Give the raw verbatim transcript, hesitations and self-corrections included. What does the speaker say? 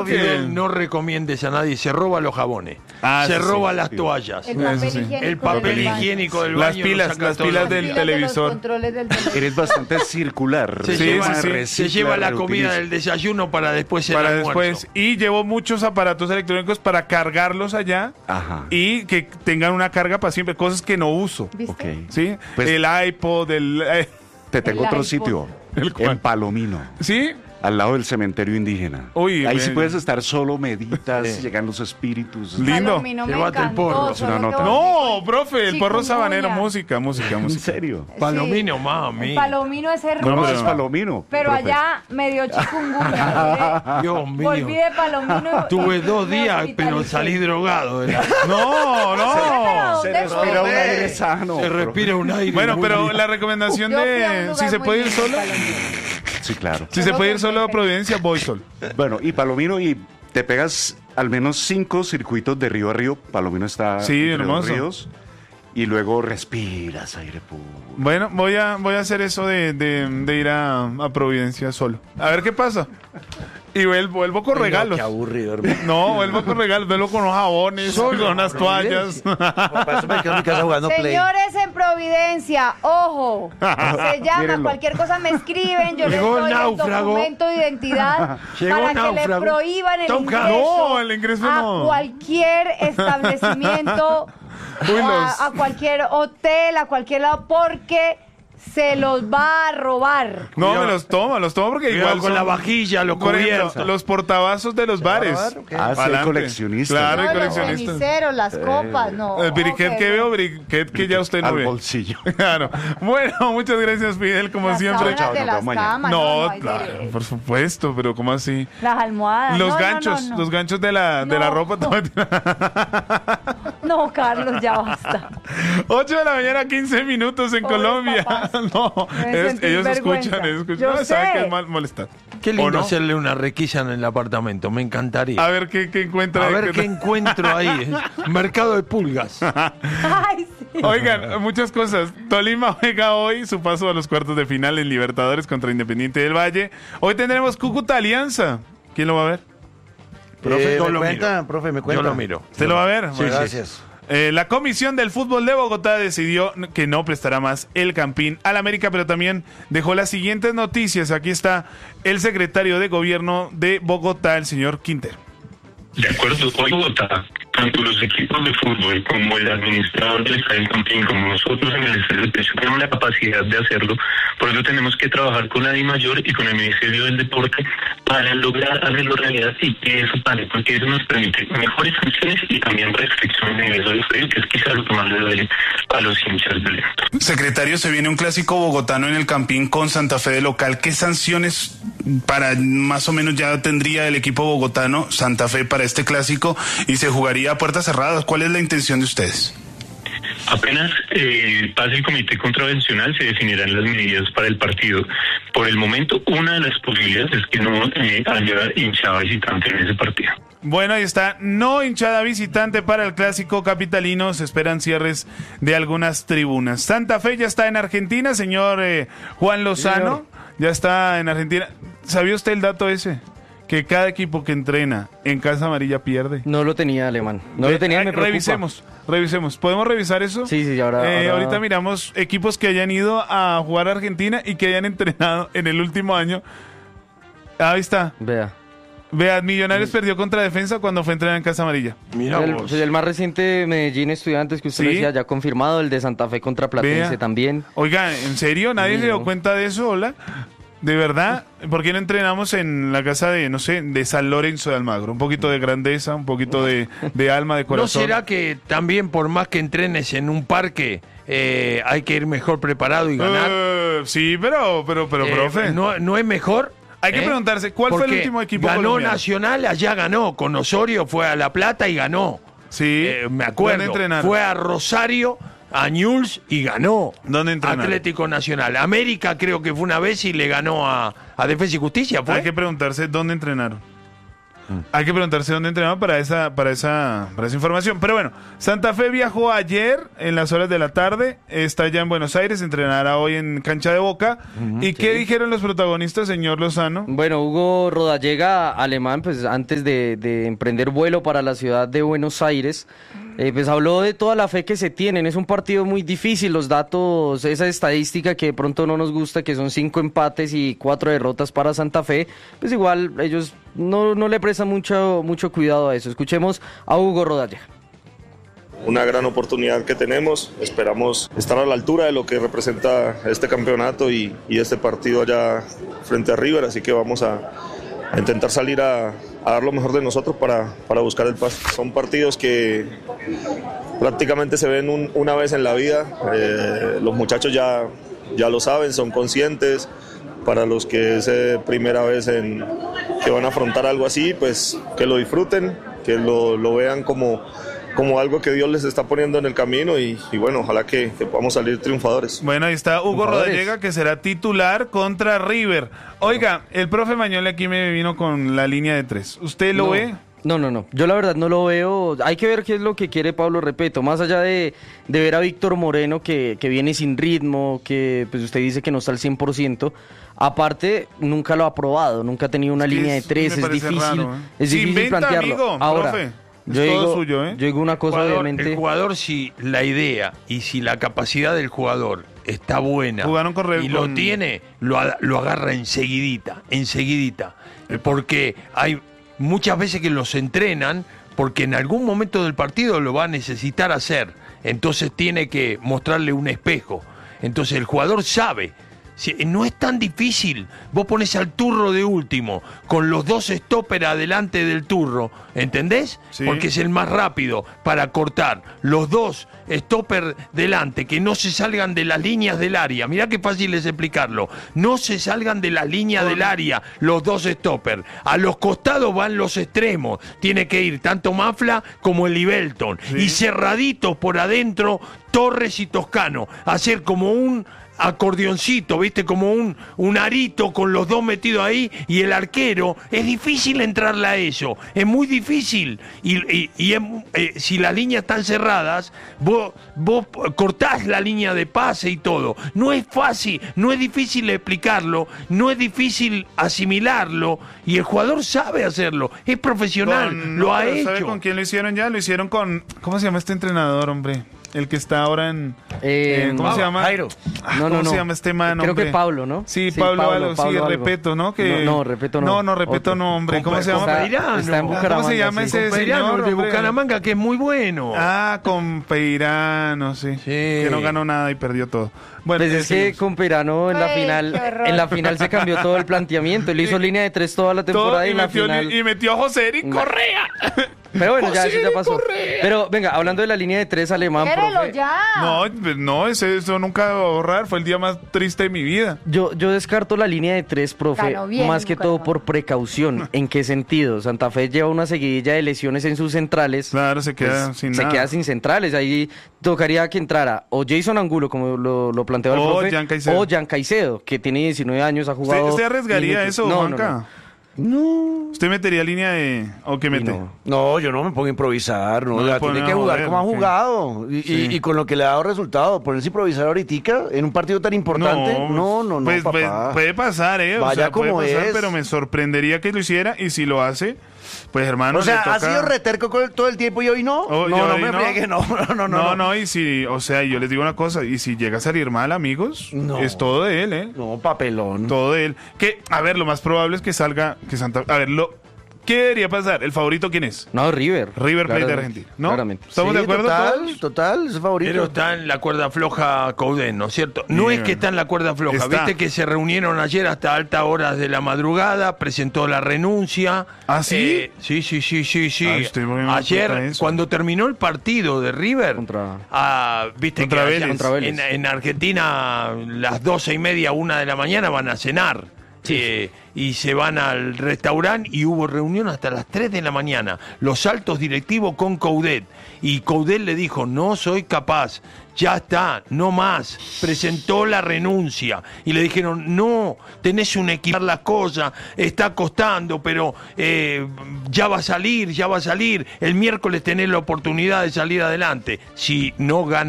favor, que... Fidel, no recomiendes a nadie, se roba los jabones, Ah, se sí, roba sí, las sí. toallas, El papel sí. higiénico, el papel del baño. higiénico del Las baño. lo pilas, saca las todo. pilas Las del pilas de los televisor. controles del televisor. Eres bastante circular. Se, Sí, lleva, sí, sí. se recicla, lleva la reutiliza. comida del desayuno para después el Para almuerzo. después. Y llevo muchos aparatos electrónicos para cargarlos allá Ajá. y que tengan una carga para siempre, cosas que no uso. ¿Viste? Ok. ¿Sí? Pues- el iPod, el... eh, Te tengo El otro iPod. sitio. ¿El cuál? En Palomino. ¿Sí? Al lado del cementerio indígena. Uy, Ahí me- sí puedes estar solo, meditas, llegan los espíritus. Lindo. Palomino me Llévate el encantó, porro. Es una solo nota. que No, vos- profe, el porro Chikungunya. sabanero, música, música, ¿En música. serio? Palomino, Sí. mami. El Palomino es No, hermoso. pero- Es Palomino. Pero profe. allá me dio chikungunya. mire. Dios Volví mío. de Palomino. y- Tuve y dos me días, pero hospitalicé. salí drogado. de la- No, no. Se ¿Dónde respira fue? un aire sano. Se respira un aire. Bueno, muy pero lindo. la recomendación Yo fui a un de... lugar Si se muy puede ir lindo, solo, Palomino. Sí, claro. si se Solo puede ir que solo a perfecto. Providencia, voy solo. Bueno, y Palomino, y te pegas al menos cinco circuitos de río a río. Palomino está Sí, entre los hermoso. ríos. Y luego respiras aire puro. Bueno, voy a, voy a hacer eso de, de, de ir a, a Providencia solo. A ver qué pasa. Y vuelvo, vuelvo con regalos. Qué aburrido, hermano. No, vuelvo con regalos, vuelvo con unos jabones, Solo con unas a toallas. Para eso me quedo en mi casa jugando play. Señores en Providencia, ojo, se llama, Mírenlo. cualquier cosa me escriben, yo les Llegó doy el náufrago. documento de identidad Llegó para que náufrago. le prohíban el Toca. ingreso, No, el ingreso a no. cualquier establecimiento, Uy, a, los- a cualquier hotel, a cualquier lado, porque se los va a robar. No, Cuidado. me los tomo, los tomo porque Cuidado igual con son- la vajilla, lo Por ejemplo, cubierto. los portavasos de los bares. robar o qué? Ah, sí, hay Pa'lante. coleccionistas. Claro, hay No, los coleccionistas. ceniceros, las copas, no. El briquet ok, que no. veo, briquet que ya usted no Al ve. bolsillo. Claro. Bueno, muchas gracias, Fidel, como Las siempre. sábanas Chao, de nos las vemos mañana. camas, no, No, no hay claro, derecho. por supuesto, pero ¿cómo así? Las almohadas. Los no, no, ganchos, no, no. los ganchos de la, de la No. ropa. No, Carlos, ya basta. ocho de la mañana, quince minutos en Pobres Colombia. papás. No, Deben ellos, sentir ellos vergüenza. escuchan, ellos escuchan. Yo No, saben sé. que es mal molestar. Qué ¿O lindo no? hacerle una requisa en el apartamento, me encantaría. A ver qué, qué encuentra. A de ver qué encuentro ahí. ¿eh? Mercado de pulgas. Ay, sí. Oigan, muchas cosas. Tolima juega hoy su paso a los cuartos de final en Libertadores contra Independiente del Valle. Hoy tendremos Cúcuta Alianza. ¿Quién lo va a ver? Profe, Eh, yo me lo cuenta, miro. profe, me Yo cuenta. lo miro. ¿Usted lo va a ver? Sí, sí. Gracias. Eh, la Comisión del Fútbol de Bogotá decidió que no prestará más el Campín al América, pero también dejó las siguientes noticias. Aquí está el secretario de Gobierno de Bogotá, el señor Quintero. De acuerdo, hoy Bogotá, tanto los equipos de fútbol como el administrador del Estadio Campín, como nosotros en el Estadio del Pecho, tenemos la capacidad de hacerlo. Por eso tenemos que trabajar con la DIMAYOR y con el Ministerio del Deporte para lograr hacerlo realidad y que eso vale, porque eso nos permite mejores sanciones y también restricción de ingreso del estadio, que es quizás lo que más le duele a los hinchas del evento. Secretario, se viene un clásico bogotano en el Campín con Santa Fe de local. ¿Qué sanciones para más o menos ya tendría el equipo bogotano, Santa Fe, para este clásico y se jugaría a puertas cerradas? ¿Cuál es la intención de ustedes? Apenas eh, pase el comité contravencional, se definirán las medidas para el partido. Por el momento, una de las posibilidades es que no eh, haya hinchada visitante en ese partido. Bueno, ahí está. No hinchada visitante para el clásico capitalino. Se esperan cierres de algunas tribunas. Santa Fe ya está en Argentina, señor eh, Juan Lozano. Ya está en Argentina. ¿Sabía usted el dato ese? Que cada equipo que entrena en Casa Amarilla pierde. No lo tenía, Alemán. No lo tenía, Eh, me preocupa. Revisemos, revisemos. ¿Podemos revisar eso? Sí, sí, ahora- Eh, ahora- Ahorita miramos equipos que hayan ido a jugar a Argentina y que hayan entrenado en el último año. Ahí está. Vea. Vea, Millonarios perdió contra Defensa cuando fue a entrenar en Casa Amarilla. Mira El, vos. el más reciente, Medellín Estudiantes, que usted Sí. lo decía, ya confirmado. El de Santa Fe contra Platense Vea. también. Oiga, ¿en serio? ¿Nadie se dio No. cuenta de eso? Hola. ¿De verdad? ¿Por qué no entrenamos en la casa de, no sé, de San Lorenzo de Almagro? Un poquito de grandeza, un poquito de, de alma, de ¿No corazón. será que también por más que entrenes en un parque eh, hay que ir mejor preparado y ganar? Eh, sí, pero, pero, pero, Eh, profe. ¿no, ¿No es mejor? Hay que ¿Eh? preguntarse, ¿cuál fue el Porque último equipo ganó colombiano? Nacional, allá ganó. Con Osorio fue a La Plata y ganó. Sí. Eh, me acuerdo. ¿Dónde entrenaron? Fue a Rosario, a Newell's y ganó. ¿Dónde entrenaron? Atlético Nacional. América creo que fue una vez y le ganó a, a Defensa y Justicia. ¿fue? Hay que preguntarse dónde entrenaron. Hay que preguntarse dónde entrenaron para esa, para esa, para esa información. Pero bueno, Santa Fe viajó ayer en las horas de la tarde, está ya en Buenos Aires, entrenará hoy en cancha de Boca. Uh-huh, ¿Y sí. qué dijeron los protagonistas, señor Lozano? Bueno, Hugo Rodallega, alemán, pues antes de, de emprender vuelo para la ciudad de Buenos Aires, Eh, pues habló de toda la fe que se tienen. Es un partido muy difícil, los datos, esa estadística que de pronto no nos gusta, que son cinco empates y cuatro derrotas para Santa Fe, pues igual ellos no, no le prestan mucho, mucho cuidado a eso. Escuchemos a Hugo Rodallega. Una gran oportunidad que tenemos, esperamos estar a la altura de lo que representa este campeonato y, y este partido allá frente a River, así que vamos a, a intentar salir a, a dar lo mejor de nosotros para, para buscar el pase. Son partidos que prácticamente se ven un, una vez en la vida, eh, los muchachos ya, ya lo saben, son conscientes. Para los que es eh, primera vez en, que van a afrontar algo así, pues que lo disfruten, que lo, lo vean como, como algo que Dios les está poniendo en el camino y, y bueno, ojalá que, que podamos salir triunfadores. Bueno, ahí está Hugo Rodallega, que será titular contra River. Oiga, el profe Mañola aquí me vino con la línea de tres. ¿Usted lo no. ve? No, no, no. Yo la verdad no lo veo. Hay que ver qué es lo que quiere Pablo Repeto. Más allá de, de ver a Víctor Moreno que, que viene sin ritmo, que pues usted dice que no está al cien por ciento. Aparte, nunca lo ha probado, nunca ha tenido una es línea de tres. Es difícil, raro, ¿eh? es difícil inventa, plantearlo. Amigo, Ahora, profe. yo es digo, todo suyo, ¿eh? yo digo una cosa, jugador, obviamente. El jugador, si la idea y si la capacidad del jugador está buena Jugaron con, y con... lo tiene, lo, lo agarra enseguidita, enseguidita. Porque hay muchas veces que los entrenan porque en algún momento del partido lo va a necesitar hacer. Entonces tiene que mostrarle un espejo. Entonces el jugador sabe. Si, no es tan difícil. Vos pones al Turro de último, con los dos stoppers adelante del Turro, ¿entendés? Sí. Porque es el más rápido para cortar. Los dos stoppers delante, que no se salgan de las líneas del área. Mirá qué fácil es explicarlo. No se salgan de las líneas del área los dos stoppers. A los costados van los extremos. Tiene que ir tanto Mafla como el Libelton. Sí. Y cerraditos por adentro, Torres y Toscano. Hacer como un acordeoncito, viste, como un, un arito con los dos metidos ahí y el arquero. Es difícil entrarle a eso, es muy difícil y, y, y es, eh, si las líneas están cerradas, vos, vos cortás la línea de pase y todo. No es fácil, no es difícil explicarlo, no es difícil asimilarlo y el jugador sabe hacerlo, es profesional, con, lo no, ha hecho. ¿Sabe con quién lo hicieron ya? Lo hicieron con, ¿cómo se llama este entrenador, hombre? El que está ahora en... Eh, ¿Cómo no, se llama? Jairo. Ah, no, no, ¿Cómo no. se llama este man, Creo hombre? que Pablo, ¿no? Sí, sí Pablo, Pablo, Algo, Pablo sí, algo. Repeto, ¿no? Que... No, no, Repeto no. No, no, Repeto Otro. no, hombre. ¿Cómo Con- se llama? con Peirano. Está en Bucaramanga. ¿Cómo se llama sí. ese Peirano, señor, el de hombre? Bucaramanga, que es muy bueno. Ah, con Peirano, sí. Sí. Que no ganó nada y perdió todo. Bueno, Pues es que con Perano en la Ay, final, qué horror. en la final se cambió todo el planteamiento. Él hizo línea de tres toda la temporada todo, y y, en la metió, final. y metió a José Eric No. Correa. Pero bueno, ya eso ya José pasó. Correa. Pero venga, hablando de la línea de tres alemán, Quérelo profe, ya. No, pues, no, ese, eso nunca va a borrar. Fue el día más triste de mi vida. yo, yo descarto la línea de tres, profe, Ganó bien, más que todo Bucaramanga. por precaución. ¿En qué sentido? Santa Fe lleva una seguidilla de lesiones en sus centrales. Claro, se queda Pues, sin se nada. queda sin centrales. Ahí tocaría que entrara o Jason Angulo, como lo, lo planteó el O profe, Jan Caicedo. o Jan Caicedo, que tiene diecinueve años, ha ¿Usted, jugado. usted arriesgaría minutos. eso, No, no, Juanca? no. No. ¿Usted metería línea de... o qué mete? no. No, yo no me pongo a improvisar, no, No le ya ponen tiene que a jugar joder, como ha ok. jugado y, Sí. y, y con lo que le ha dado resultado. Ponerse a improvisar ahorita en un partido tan importante, no, no, no, pues, pues, papá. puede pasar, ¿eh? O Vaya sea, puede como pasar, es. pero me sorprendería que lo hiciera y si lo hace, pues hermano, O sea, le toca... ha sido reterco con- todo el tiempo y hoy no. Oh, no, y no hoy me no. friegue, no, no, no, no. No, no, y si, o sea, yo les digo una cosa, y si llega a salir mal, amigos, No. es todo de él, ¿eh? No, papelón. Todo de él. Que, a ver, lo más probable es que salga, que Santa... A ver, lo... ¿qué debería pasar? ¿El favorito quién es? No, River. River Plate de Claramente, Argentina, ¿no? Claramente. ¿Estamos Sí, de acuerdo total, todos? total, es favorito. Pero está en la cuerda floja Coudet, ¿no es cierto? No Sí, es que está en la cuerda floja. está. Viste que se reunieron ayer hasta altas horas de la madrugada, presentó la renuncia. ¿Ah, sí? Eh, sí, sí, sí, sí, sí. Ay, usted no me cuenta Ayer, eso. cuando terminó el partido de River, Contra- ah, viste Contra que Vélez. allá Contra Vélez. en, en Argentina las doce y media, una de la mañana van a cenar. Eh, y se van al restaurante y hubo reunión hasta las tres de la mañana, los altos directivos con Coudet, y Coudet le dijo: no soy capaz ya está, no más. Presentó la renuncia y le dijeron, no, tenés un equipo, las cosas, está costando, pero eh, ya va a salir, ya va a salir. El miércoles tenés la oportunidad de salir adelante. Si no gana